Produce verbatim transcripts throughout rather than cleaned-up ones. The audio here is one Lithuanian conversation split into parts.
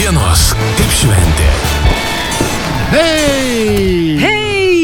Dienos kaip šventė. Hei! Hei!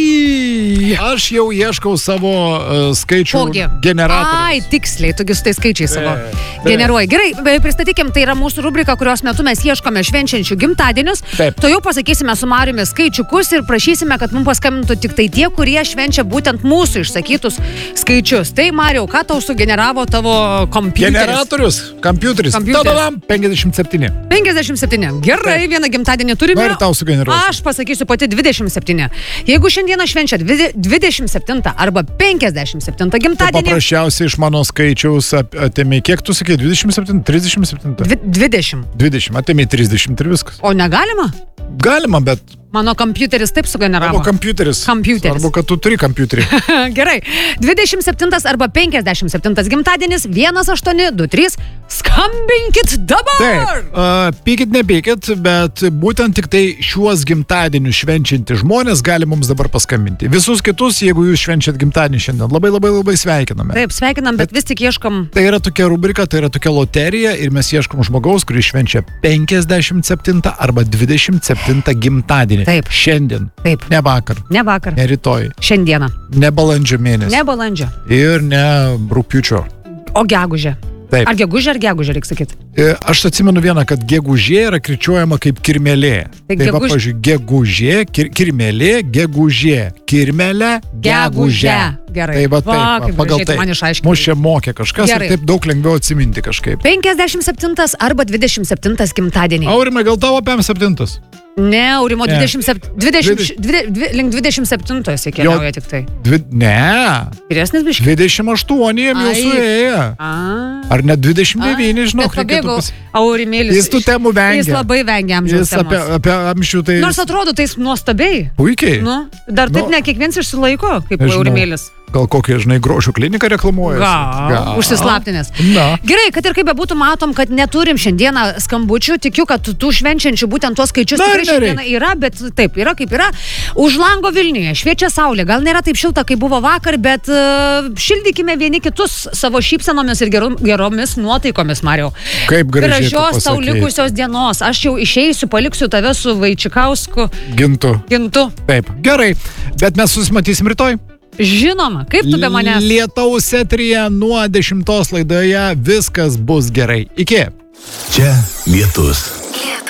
Aš jau ieškau savo uh, skaičių Kogi? generatorių. Ai, tiksliai, togi su tai skaičiai savo Taip. generuoji. Gerai, pristatykim, tai yra mūsų rubrika, kurios metu mes ieškome švenčiančių gimtadienius. Taip. To jau pasakysime su Mariumi skaičiukus ir prašysime, kad mums paskambintų tik tai tie, kurie švenčia būtent mūsų išsakytus skaičius. Tai, Mariau, ką tau sugeneravo tavo kompiuteris? Generatorius, kompiuteris. Kompiuteris. Tadadam, penkiasdešimt septyni. penkiasdešimt septyni. Gerai, Taip. vieną gimtadienį turime. Na ir tau sugeneruosiu. Aš pasakysiu pati dvidešimt septyni. Jeigu šiandieną švenčia dvidešimt septyni arba penkiasdešimt septyni gimtadienį. Paprasčiausiai iš mano skaičiaus atėmė, kiek tu sakei, dvidešimt septyni, trisdešimt septyni? Dvi, dvidešimt. dvidešimt, atėmė trisdešimt ir viskas. O negalima? Galima, bet Mano kompiuteris taip sugeneravo. tavo kompiuteris. Kompiuteris. Svarbu, kad tu turi kompiuterį. Gerai. dvidešimt septyni arba penkiasdešimt septyni gimtadienis vienas aštuoni du trys. Skambinkit dabar! Taip, uh, pykit, nepykit, bet būtent tik tai šiuos gimtadienius švenčiantys žmonės gali mums dabar paskambinti. Visus kitus, jeigu jūs švenčiat gimtadienį šiandien, labai labai labai sveikiname. Taip, sveikinam, bet, bet vis tik ieškom. Tai yra tokia rubrika, tai yra tokia loterija ir mes ieškom žmogaus, kuris švenčia penkiasdešimt septyni arba dvidešimt septyni gimtadienį. Taip. Šiandien. Taip. Ne vakar. Ne vakar. Ne rytoj. Šiandieną. Ne balandžio mėnesį. Ne balandžio. Ir ne rugpjūčio. O gegužė. Taip. Ar gegužė, ar gegužė, reikia sakyti. E, Aš atsimenu vieną, kad gegužė yra kirčiuojama kaip kirmelė. Tai Taip, va, geguž- pavyzdžiui, gegužė, kir, kirmelė, gegužė, kirmelė, gegužė. Gerai. Tai va, taip, Va, va, kaip pagal gražiai tu tai. man išaiškinai. Mūsų čia mokė kažkas Gerai. ir taip daug lengviau atsiminti kažkaip. penkiasdešimt septyni arba dvidešimt septyni gimtadienį. Aurimai, gal tavo P M septyni? Ne, Aurimo, Ne. dvidešimt septyni, dvidešimt, dvi- dvi- link dvidešimt septyni jisai keliauja tik tai. Dvi, ne, Vyresnis biškis. dvidešimt aštuoni jam jau Ai. suėjo. A. Ar net dvidešimt devyni, žinau, Bet pabėgo pas... Aurimėlis. Jis tų temų vengia. Jis labai vengia amžiaus Jis apie, temos. apie amžių tai... Nors atrodo, tai jis nuostabiai. Puikiai. Nu, dar taip Nu. ne kiekvienas išsilaiko, kaip Nežinau. Aurimėlis. Gal kokią, žinai, grožio kliniką reklamuoja? Gal, užsislaptinės. Na. Gerai, kad ir kaip bebūtų, matom, kad neturim šiandieną skambučių. Tikiu, kad tų švenčiančių būtent tuos skaičius Na, tikrai ir nereik. šiandieną yra, bet taip, yra kaip yra. Už lango Vilniuje šviečia saulė. Gal nėra taip šilta, kaip buvo vakar, bet uh, šildykime vieni kitus savo šypsenomis ir gerom, geromis nuotaikomis, Mariau. Kaip gražiai tu Gražios tau pasakei. likusios dienos. Aš jau išeisiu, paliksiu tave su Vaičikausku Gintu. Gintu. Taip, gerai. Bet mes susimatysim rytoj. Žinoma, kaip tu be manęs? Lietaus eteryje nuo dešimtos laidoje viskas bus gerai. Iki. Čia lietus.